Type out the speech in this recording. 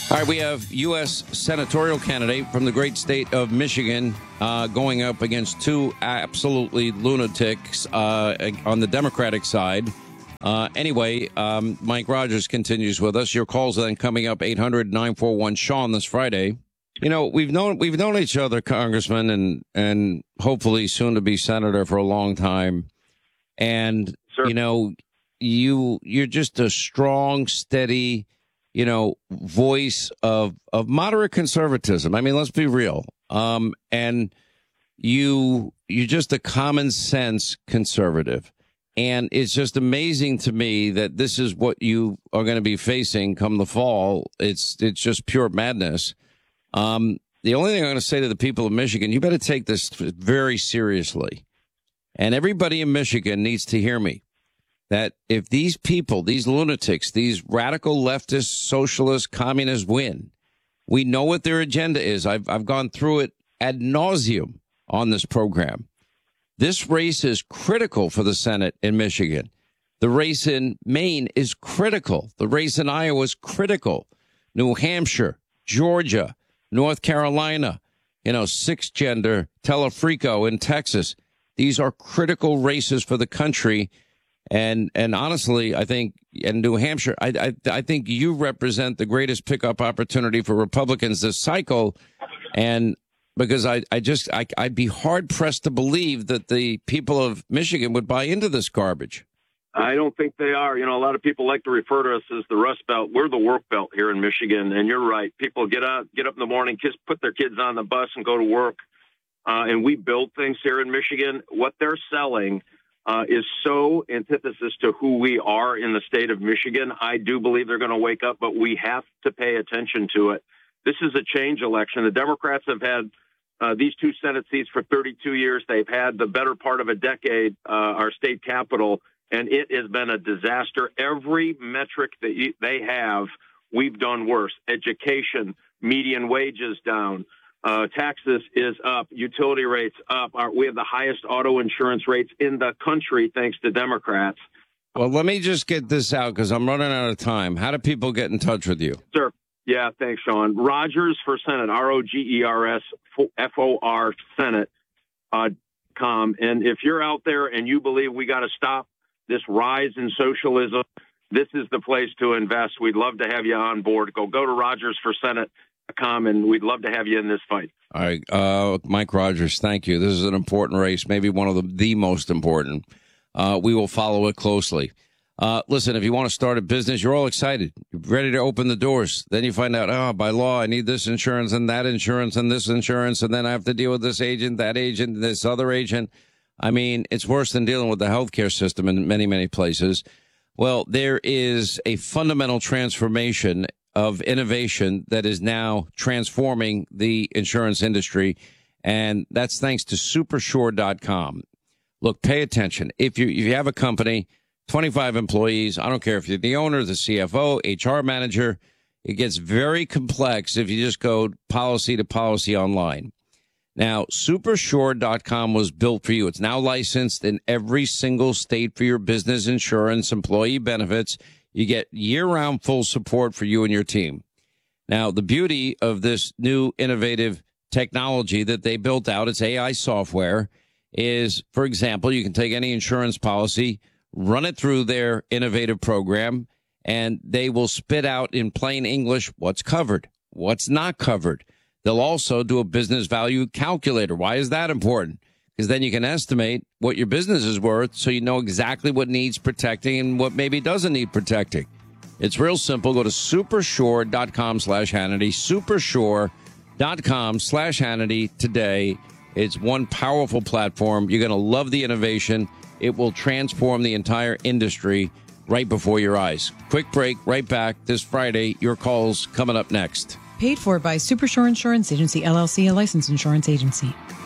All right, we have U.S. senatorial candidate from the great state of Michigan going up against two absolutely lunatics on the Democratic side. Anyway, Mike Rogers continues with us. Your calls are then coming up 800-941-SEAN this Friday. You know, we've known each other, Congressman, and hopefully soon to be senator for a long time. And, Sir. You know, you're just a strong, steady, voice of moderate conservatism. I mean, let's be real. And you're just a common sense conservative. And it's just amazing to me that this is what you are going to be facing come the fall. It's just pure madness. The only thing I'm going to say to the people of Michigan, you better take this very seriously. And everybody in Michigan needs to hear me. That if these people, these lunatics, these radical leftist, socialist, communists win, we know what their agenda is. I've gone through it ad nauseum on this program. This race is critical for the Senate in Michigan. The race in Maine is critical. The race in Iowa is critical. New Hampshire, Georgia, North Carolina, sixth gender, Telefrico in Texas. These are critical races for the country. And honestly, I think in New Hampshire, I think you represent the greatest pickup opportunity for Republicans this cycle. And because I'd be hard pressed to believe that the people of Michigan would buy into this garbage. I don't think they are. A lot of people like to refer to us as the Rust Belt. We're the work belt here in Michigan. And you're right. People get up in the morning, put their kids on the bus and go to work. And we build things here in Michigan. What they're selling is so antithesis to who we are in the state of Michigan. I do believe they're going to wake up, but we have to pay attention to it. This is a change election. The Democrats have had these two Senate seats for 32 years. They've had the better part of a decade, our state capital, and it has been a disaster. Every metric that they have, we've done worse. Education, median wages down. Taxes is up, utility rates up. We have the highest auto insurance rates in the country, thanks to Democrats. Well, let me just get this out because I'm running out of time. How do people get in touch with you? Sir, yeah, thanks, Sean. Rogers for Senate, ROGERS FOR Senate .com. And if you're out there and you believe we got to stop this rise in socialism, this is the place to invest. We'd love to have you on board. Go to Rogers for Senate. And we'd love to have you in this fight. All right. Mike Rogers, thank you. This is an important race, maybe one of the most important. We will follow it closely. Listen, if you want to start a business, you're all excited. You're ready to open the doors. Then you find out, by law, I need this insurance and that insurance and this insurance, and then I have to deal with this agent, this other agent. I mean, it's worse than dealing with the healthcare system in many, many places. Well, there is a fundamental transformation of innovation that is now transforming the insurance industry, and that's thanks to Supersure.com. Look, pay attention. If you have a company, 25 employees, I don't care if you're the owner, the CFO, HR manager, it gets very complex if you just go policy to policy online. Now, Supersure.com was built for you. It's now licensed in every single state for your business insurance, employee benefits. You get year-round full support for you and your team. Now, the beauty of this new innovative technology that they built out, it's AI software, is, for example, you can take any insurance policy, run it through their innovative program, and they will spit out in plain English what's covered, what's not covered. They'll also do a business value calculator. Why is that important? Because then you can estimate what your business is worth so you know exactly what needs protecting and what maybe doesn't need protecting. It's real simple. Go to supersure.com/Hannity, supersure.com/Hannity today. It's one powerful platform. You're going to love the innovation. It will transform the entire industry right before your eyes. Quick break, right back this Friday. Your calls coming up next. Paid for by Supersure Insurance Agency, LLC, a licensed insurance agency.